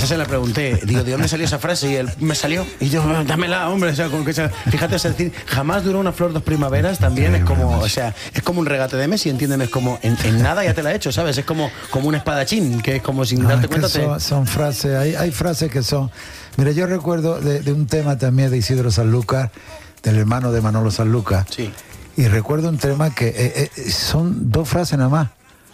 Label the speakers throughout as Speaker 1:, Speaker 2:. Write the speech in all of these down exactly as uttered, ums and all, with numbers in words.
Speaker 1: se la pregunté, digo, ¿de dónde salió esa frase? Y él, me salió. Y yo, dámela, hombre. O sea, con que esa, fíjate, es decir, jamás duró una flor dos primaveras, también sí, es como, o sea, es como un regate de Messi, ¿entienden? Es como, en, en nada ya te la he hecho, ¿sabes? Es como, como un espadachín, que es como sin
Speaker 2: no,
Speaker 1: darte
Speaker 2: es
Speaker 1: cuenta.
Speaker 2: Son,
Speaker 1: te...
Speaker 2: son frases, hay, hay frases que son... Mira, yo recuerdo de, de un tema también de Isidro Sanlúcar, del hermano de Manolo Sanlúcar.
Speaker 1: Sí.
Speaker 2: Y recuerdo un tema que eh, eh, son dos frases nada más.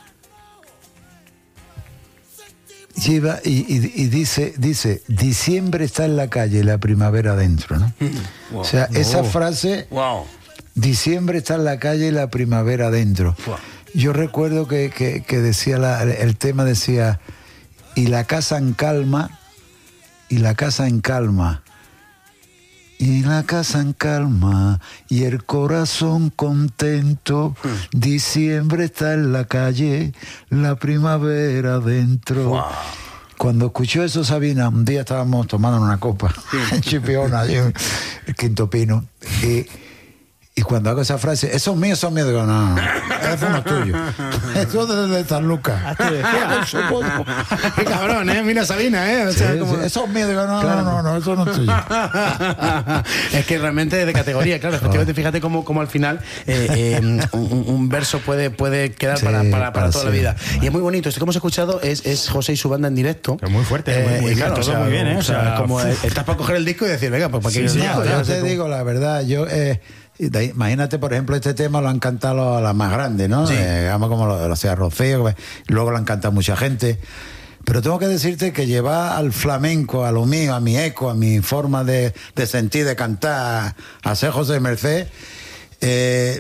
Speaker 2: Lleva y, y, y dice, dice, diciembre está en la calle y la primavera adentro, ¿no? Wow. O sea, esa wow. frase,
Speaker 1: wow.
Speaker 2: diciembre está en la calle y la primavera adentro. Wow. Yo recuerdo que, que, que decía, la, el tema decía, y la casa en calma, y la casa en calma, y la casa en calma, y el corazón contento, mm. diciembre está en la calle, la primavera adentro. Wow. Cuando escuchó eso Sabina, un día estábamos tomando una copa sí. en Chipiona, el Quinto Pino, y, y cuando hago esa frase, esos míos son míos, digo, no, eso no es tuyo, eso es de Sanlúcar.
Speaker 1: Qué cabrón, ¿eh? Mira Sabina, ¿eh? O sea,
Speaker 2: sí,
Speaker 1: como...
Speaker 2: sí. Esos míos, digo, no, claro. no, no, no, eso no es tuyo.
Speaker 1: Es que realmente es de categoría, claro, efectivamente, fíjate cómo, cómo al final eh, eh, un, un verso puede, puede quedar sí, para, para, para toda sí. la vida. Y es muy bonito, esto que hemos escuchado es, es José y su banda en directo.
Speaker 3: Es muy fuerte, eh, muy, muy,
Speaker 1: claro,
Speaker 3: todo
Speaker 1: o sea,
Speaker 3: muy bien, ¿eh?
Speaker 1: O sea, como uf. estás para coger el disco y decir, venga, pues para
Speaker 2: sí,
Speaker 1: que
Speaker 2: sí,
Speaker 1: no,
Speaker 2: yo te digo la verdad, yo... Eh, imagínate, por ejemplo, este tema lo han cantado a las más grandes, ¿no? Sí. Eh, digamos como lo, o sea, Rocío, luego lo han cantado mucha gente. Pero tengo que decirte que llevar al flamenco, a lo mío, a mi eco, a mi forma de, de sentir, de cantar, a ser José Merced, eh,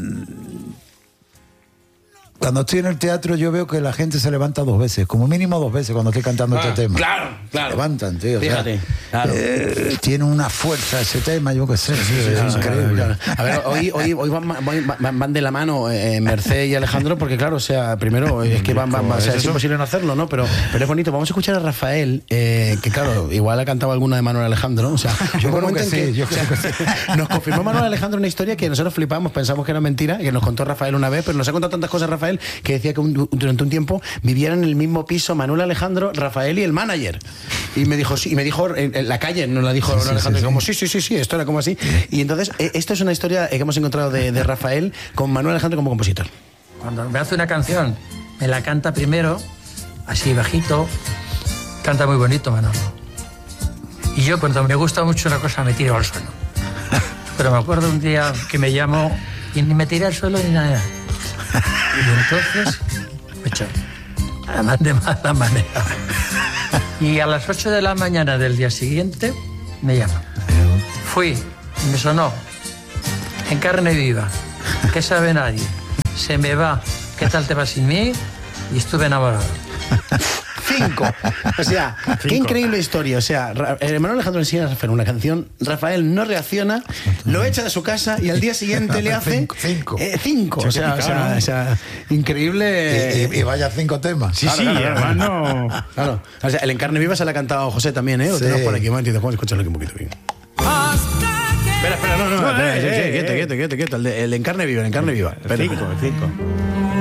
Speaker 2: cuando estoy en el teatro yo veo que la gente se levanta dos veces, como mínimo dos veces cuando estoy cantando ah, este tema.
Speaker 1: Claro, claro.
Speaker 2: Se levantan, tío.
Speaker 1: Fíjate,
Speaker 2: o sea,
Speaker 1: claro.
Speaker 2: Eh, tiene una fuerza ese tema, yo qué sé, sí, sí, sí, es increíble.
Speaker 1: Claro, claro. A ver, hoy, hoy, hoy van, van, van de la mano eh, Merced y Alejandro, porque claro, o sea, primero es que van, van, van o sea, es imposible no hacerlo, ¿no? Pero, pero es bonito. Vamos a escuchar a Rafael, eh, que claro, igual ha cantado alguna de Manuel Alejandro, ¿no? O sea,
Speaker 2: yo creo que sí,
Speaker 1: que,
Speaker 2: yo creo que sí.
Speaker 1: Nos confirmó Manuel Alejandro una historia que nosotros flipamos, pensamos que era mentira, que nos contó Rafael una vez, pero nos ha contado tantas cosas Rafael que decía que un, durante un tiempo vivían en el mismo piso Manuel Alejandro, Rafael y el manager. Y me dijo, sí, y me dijo en, en la calle, nos la dijo sí, Manuel Alejandro, sí, sí, como sí, sí, sí, sí, esto era como así. Y entonces, eh, esto es una historia que hemos encontrado de, de Rafael con Manuel Alejandro como compositor.
Speaker 4: Cuando me hace una canción, me la canta primero, así bajito, canta muy bonito Manolo. Y yo cuando me gusta mucho una cosa me tiro al suelo. Pero me acuerdo un día que me llamó y ni me tiré al suelo ni nada. Y entonces me echó, además de mala manera. Y a las ocho de la mañana del día siguiente me llama. Fui y me sonó en carne viva. ¿Qué sabe nadie? Se me va. ¿Qué tal te va sin mí? Y estuve enamorado.
Speaker 1: Cinco. O sea, Cinco. Qué increíble historia. O sea, Manuel Alejandro enseña a Rafael una canción, Rafael no reacciona, lo echa de su casa y al día siguiente le hace
Speaker 2: cinco. Cinco.
Speaker 1: Eh, cinco. O sea, o sea, o sea, increíble.
Speaker 2: Y, y, y vaya cinco temas.
Speaker 3: Sí, claro, sí, claro, hermano.
Speaker 1: Claro. O sea, el Encarne Viva se la ha cantado José también, ¿eh? Lo sí. tenemos por aquí. Un momentito, vamos a escucharlo aquí un poquito bien. Espera, espera, no, no, no, espera, eh, eh, quieto, quieto, quieto, quieto. El de, el de Encarne Viva, el Encarne Viva.
Speaker 3: El cinco, el cinco.